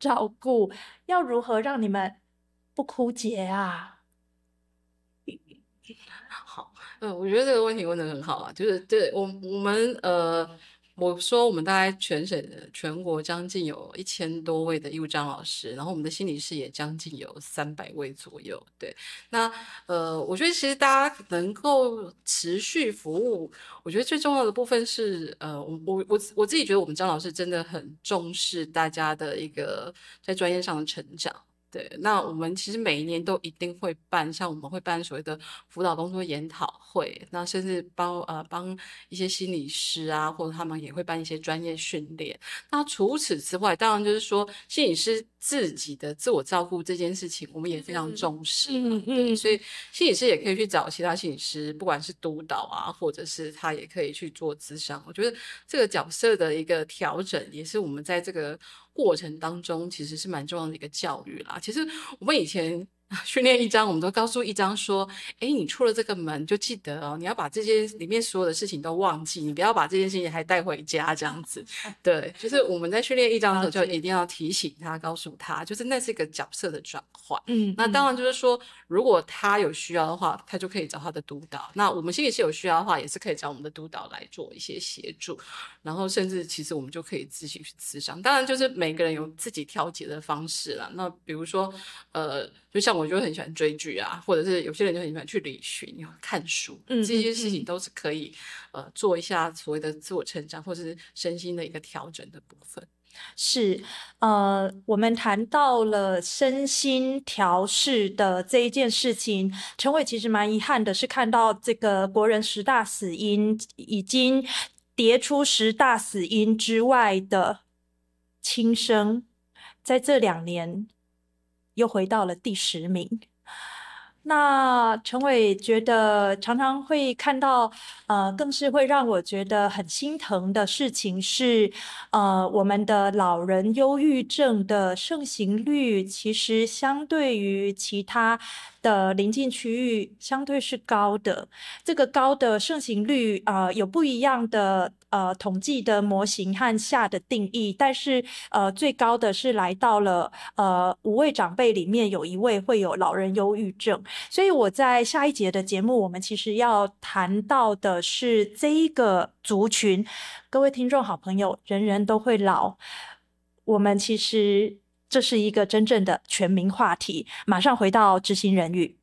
照顾，要如何让你们不枯竭啊？ 好，我觉得这个问题问得很好啊，就是对我们我说我们大概全国将近有1000多位的义务张老师，然后我们的心理师也将近有300位左右。对，那我觉得其实大家能够持续服务，我觉得最重要的部分是我自己觉得我们张老师真的很重视大家的一个在专业上的成长。对，那我们其实每一年都一定会办，像我们会办所谓的辅导工作研讨会，那甚至帮一些心理师啊，或者他们也会办一些专业训练。那除此之外，当然就是说心理师自己的自我照顾这件事情，我们也非常重视。对，所以心理师也可以去找其他心理师，不管是督导啊，或者是他也可以去做咨商。我觉得这个角色的一个调整，也是我们在这个过程当中其实是蛮重要的一个教育啦。其实我们以前训练一章，我们都告诉一章说：“哎，你出了这个门，就记得哦，你要把这些里面所有的事情都忘记，你不要把这件事情还带回家，这样子。”对，就是我们在训练一章的时候，就一定要提醒他，告诉他，就是那是一个角色的转换。那当然就是说，如果他有需要的话，他就可以找他的督导。那我们心理师有需要的话，也是可以找我们的督导来做一些协助。然后甚至其实我们就可以自己去咨商。当然，就是每个人有自己调节的方式啦。那比如说，就像我就很喜欢追剧啊，或者是有些人就很喜欢去旅行、看书，这些事情都是可以做一下所谓的自我成长或者是身心的一个调整的部分。 是，我们谈到了身心调试的这一件事情，陈伟其实蛮遗憾的是，看到这个国人10大死因已经跌出10大死因之外的轻生，在这2年又回到了第10名。那陈伟觉得常常会看到，更是会让我觉得很心疼的事情是，我们的老人忧郁症的盛行率，其实相对于其他的邻近区域，相对是高的。这个高的盛行率，有不一样的统计的模型和下的定义，但是最高的是来到了5位长辈里面有1位会有老人忧郁症。所以我在下一节的节目，我们其实要谈到的是这一个族群。各位听众好朋友，人人都会老，我们其实这是一个真正的全民话题。马上回到知心人语。